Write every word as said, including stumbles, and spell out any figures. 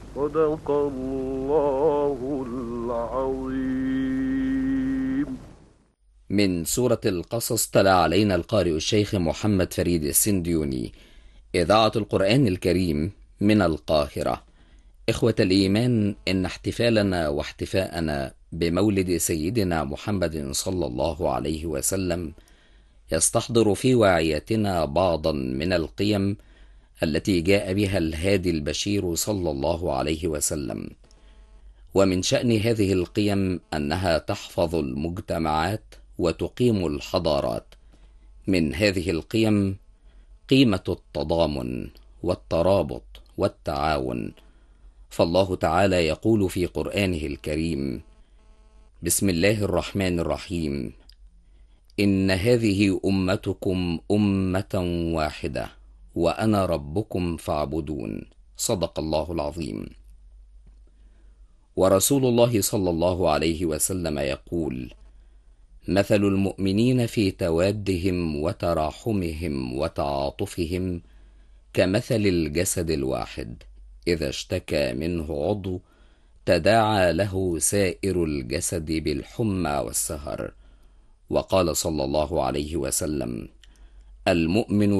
صدق الله العظيم. من سورة القصص تلا علينا القارئ الشيخ محمد فريد السنديوني، إذاعة القرآن الكريم من القاهرة. إخوة الإيمان، إن احتفالنا واحتفاءنا بمولد سيدنا محمد صلى الله عليه وسلم يستحضر في واعيتنا بعضا من القيم التي جاء بها الهادي البشير صلى الله عليه وسلم. ومن شأن هذه القيم أنها تحفظ المجتمعات وتقيم الحضارات. من هذه القيم قيمة التضامن والترابط والتعاون، فالله تعالى يقول في قرآنه الكريم: بسم الله الرحمن الرحيم، إن هذه أمتكم أمة واحدة وأنا ربكم فاعبدون. صدق الله العظيم. ورسول الله صلى الله عليه وسلم يقول: مثل المؤمنين في توادهم وتراحمهم وتعاطفهم كمثل الجسد الواحد، إذا اشتكى منه عضو تداعى له سائر الجسد بالحمى والسهر. وقال صلى الله عليه وسلم: المؤمن